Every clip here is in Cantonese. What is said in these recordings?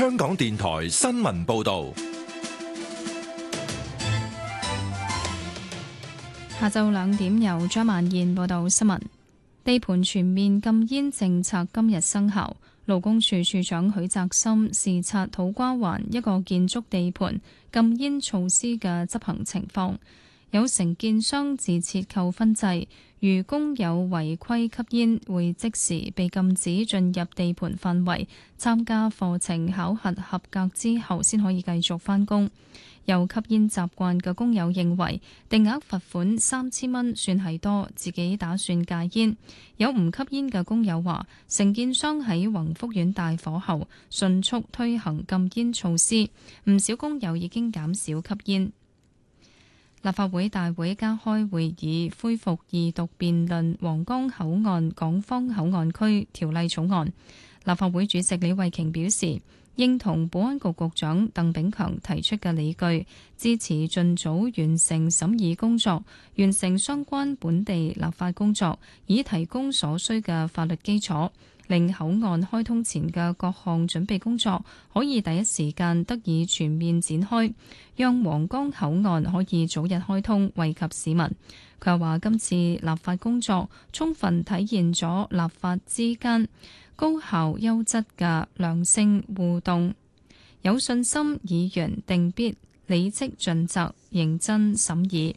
香港電台新聞報道。 下晝2點由張曼燕報道新聞。地盤全面禁煙政策今日生效。勞工處處長許澤森視察土瓜灣一個建築地盤禁煙措施嘅執行情況。有承建商自設扣分制，如工友違規吸煙，會即時被禁止進入地盤範圍，參加課程考核合格之後先可以繼續返工。有吸煙習慣嘅工友認為定額罰款3000蚊算係多，自己打算戒煙。有唔吸煙嘅工友話，承建商喺宏福苑大火後迅速推行禁煙措施，唔少工友已經減少吸煙。立法會大會加開會議，恢復二讀辯論皇崗口岸港方口岸區條例草案。立法會主席李慧瓊表示，認同保安局局長鄧炳強提出嘅理據，支持盡早完成審議工作，完成相關本地立法工作，以提供所需嘅法律基礎，令口岸開通前嘅各項準備工作可以第一時間得以全面展開，讓皇崗口岸可以早日開通，惠及市民。佢又話今次立法工作充分體現咗立法之間高效優質嘅良性互動，有信心議員定必理職盡責，認真審議。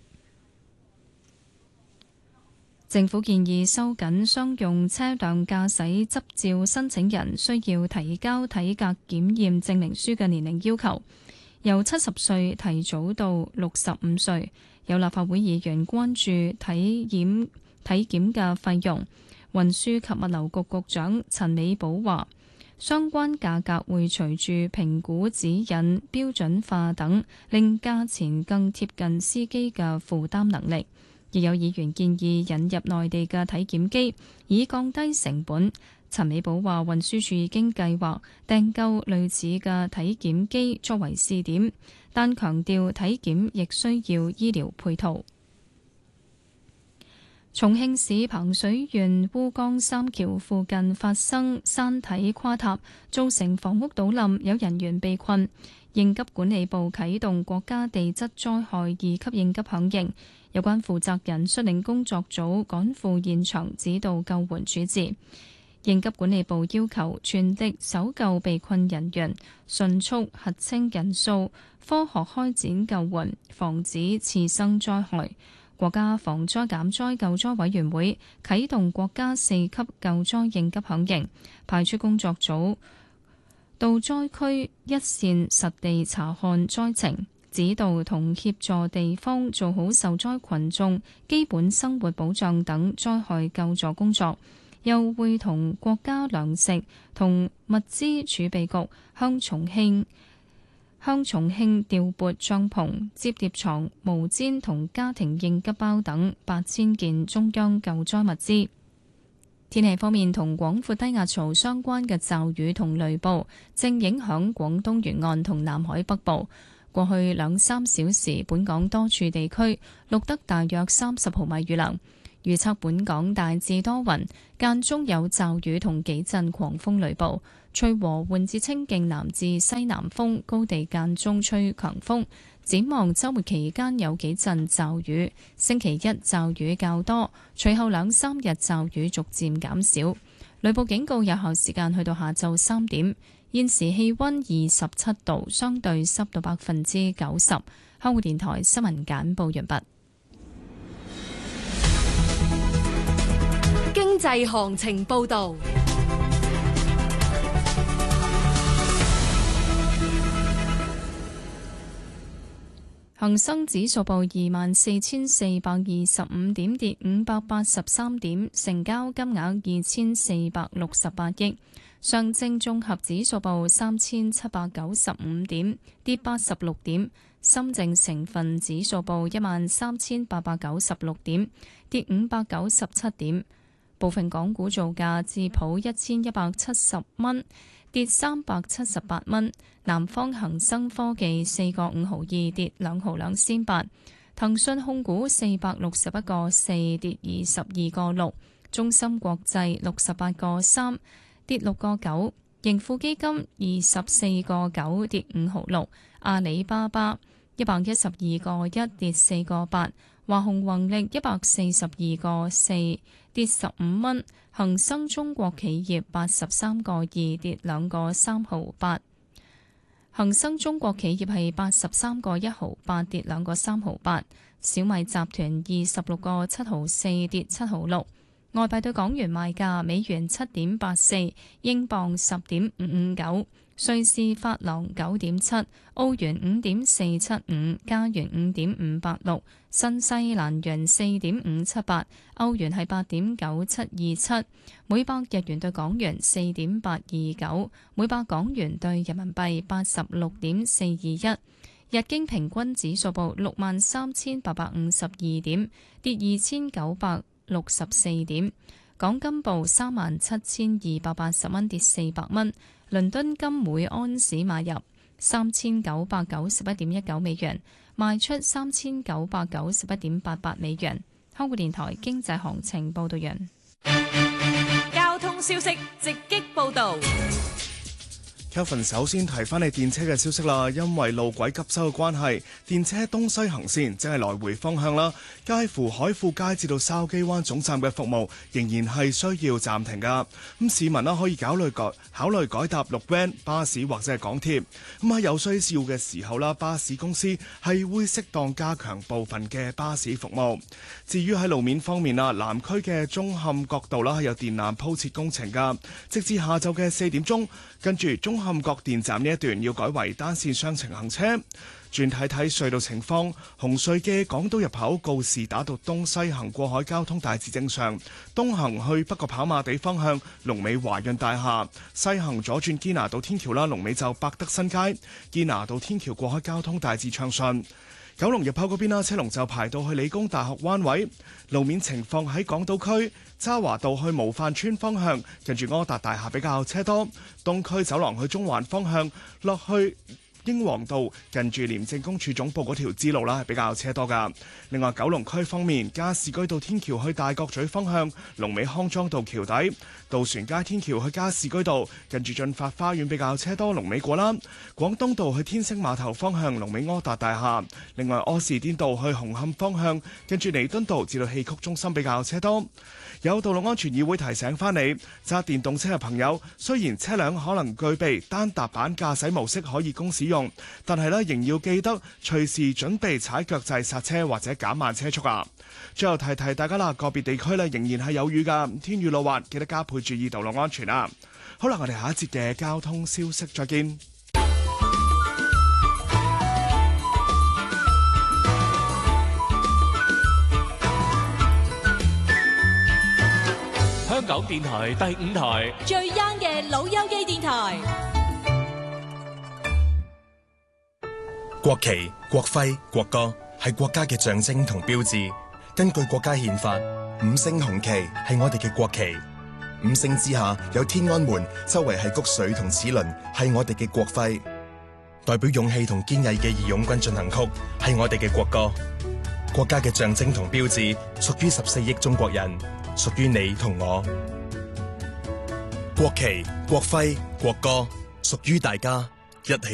政府建議收緊商用車輛駕駛執照申請人需要提交體格檢驗證明書嘅年齡要求，由70歲提早到65歲。有立法會議員關注體檢嘅費用。運輸及物流局局長陳美寶話，相關價格會隨住評估指引標準化等，令價錢更貼近司機嘅負擔能力。亦有議員建議引入內地嘅體檢機，以降低成本。陳美寶話，運輸署已經計劃訂購類似嘅體檢機作為試點，但強調體檢亦需要醫療配套。重慶市彭水縣烏江三橋附近發生山體垮塌，造成房屋倒冧，有人員被困。應急管理部啟動國家地質災害2級應急響應，有關負責人率領工作組趕赴現場指導救援處置。應急管理部要求全力搜救被困人員，迅速核清人數，科學開展救援，防止次生災害。國家防災減災救災委員會啟動國家4級救災應急響應，派出工作組到災區一線實地查看災情，指導同協助地方做好受災群眾基本生活保障等災害救助工作。又會同國家糧食同物資儲備局向重慶調撥帳篷、摺疊床、毛氈同家庭應急包等8000件中央救災物資。天氣方面，同廣闊低壓槽相關嘅驟雨同雷暴正影響廣東沿岸同南海北部。過去2-3小時，本港多處地區錄得大約30毫米雨量。預測本港大致多雲，間中有驟雨同幾陣狂風雷暴，吹和緩至清勁南至西南風，高地間中吹強風。展望週末期間有幾陣驟雨，星期一驟雨較多，隨後2-3日驟雨逐漸減少。雷暴警告有效時間去到下晝3點。現時氣溫27度，相對濕度90%。香港電台新聞簡報完畢。 經濟行情報道。 恒生指數報24,425點，跌583點，成交金額2,468億。上證綜合指數報3,795點，跌86點。深證成分指數報13,896點，跌597點。部分港股造價，智普1170蚊，跌378蚊。南方恒生科技4個5毫2，跌2毫2仙8。騰訊控股461個4，跌22個6。中芯國際68個3，跌6個9。 盈富基金24.9跌5毫6，阿里巴巴112.1跌4個8，華虹宏力142.4跌15蚊，恒生中國企業83.2跌2個3毫8，恒生中國企業係83.1毫8跌2個3毫8，小米集團26.7毫4跌7毫6。外幣對港元賣價：美元7.84，英鎊10.559，瑞士法郎9.7，澳元5.475，加元5.586，新西蘭元4.578，歐元係8.9727，每百日元對港元4.829，每百港元對人民幣86.421。日經平均指數報63,852點，跌2,964點。港金報37,280蚊，跌400蚊。倫敦金每安士買入3,991.19美元，賣出3,991.88美元。香港電台經濟行情報道完。 交通消息直擊報道。 Kevin 首先提翻你電車嘅消息啦，因為路軌急修嘅關係，電車東西行線即係來回方向啦，介乎海富街至到筲箕灣總站嘅服務仍然係需要暫停噶。咁市民啦可以考慮改搭綠 van 巴士或者係港鐵。咁喺有需要嘅時候啦，巴士公司係會適當加強部分嘅巴士服務。至於喺路面方面啦，南區嘅中坎角道啦係有電纜鋪設工程噶，直至下晝嘅4點鐘，跟住中坎角電站呢一段要改為單線雙程行車。轉睇睇隧道情況，紅隧嘅港島入口告士打道東西行過海交通大致正常，東行去北角跑馬地方向龍尾華潤大廈，西行左轉堅拿道天橋啦，龍尾就百德新街，堅拿道天橋過海交通大致暢順。九龍入口嗰邊啦，車龍就排到去理工大學灣位。路面情況喺港島區渣華道去模範村方向，近住柯達大廈比較車多。東區走廊去中環方向落去英皇道近住廉政公署總部嗰條支路啦，係比較車多噶。另外九龍區方面，加士居道天橋去大角咀方向，龍尾康莊道橋底；渡船街天橋去加士居道近住駿發花園比較車多，龍尾果欄。廣東道去天星碼頭方向，龍尾柯達大廈。另外柯士甸道去紅磡方向，近住彌敦道至到戲曲中心比較車多。有道路安全議會提醒翻你，揸電動車嘅朋友，雖然車輛可能具備單踏板駕駛模式可以供使用，但係仍要記得隨時準備踩腳掣剎車或者減慢車速啊！最後提大家啦，個別地區仍然係有雨噶，天雨路滑，記得加倍注意道路安全啊！好啦，我哋下一節嘅交通消息再見。 香港電台第5台最 young 嘅老友記電台。 國旗、國徽、國歌係國家嘅象徵同標誌。根據國家憲法，5星紅旗係我哋嘅國旗，5星之下有天安門，周圍係谷穗同齒輪，係我哋嘅國徽。代表勇氣同堅毅嘅義勇軍進行曲係我哋嘅國歌。國家嘅象徵同標誌屬於14億中國人，屬於你同我。國旗、國徽、國歌屬於大家，一起